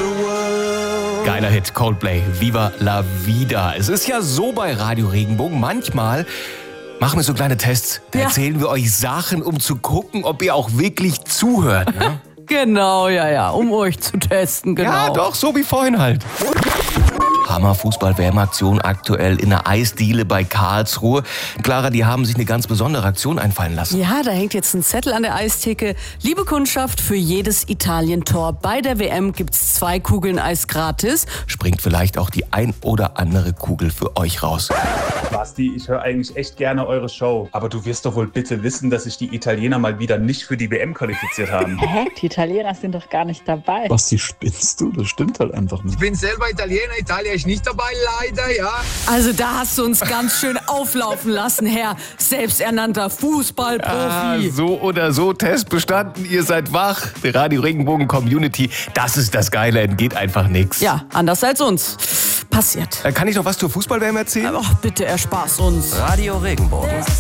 Geiler Hit, Coldplay, Viva la Vida. Es ist ja so bei Radio Regenbogen, manchmal machen wir so kleine Tests. Da erzählen wir euch Sachen, um zu gucken, ob ihr auch wirklich zuhört. Ne? Genau, ja, um euch zu testen, genau. Ja, doch, so wie vorhin halt. Hammer-Fußball-WM-Aktion aktuell in der Eisdiele bei Karlsruhe. Clara, die haben sich eine ganz besondere Aktion einfallen lassen. Ja, da hängt jetzt ein Zettel an der Eistheke. Liebe Kundschaft, für jedes Italien-Tor bei der WM gibt's 2 Kugeln Eis gratis. Springt vielleicht auch die ein oder andere Kugel für euch raus. Basti, ich höre eigentlich echt gerne eure Show. Aber du wirst doch wohl bitte wissen, dass sich die Italiener mal wieder nicht für die WM qualifiziert haben. Hä? Die Italiener sind doch gar nicht dabei. Basti, spinnst du? Das stimmt halt einfach nicht. Ich bin selber Italiener, Italien ist nicht dabei, leider, ja. Also da hast du uns ganz schön auflaufen lassen, Herr selbsternannter Fußballprofi. So oder so, Test bestanden, ihr seid wach. Die Radio Regenbogen Community, das ist das Geile, entgeht einfach nichts. Ja, anders als uns. Passiert. Kann ich noch was zur Fußball-WM erzählen? Ach, bitte erspar's uns. Radio Regenbogen.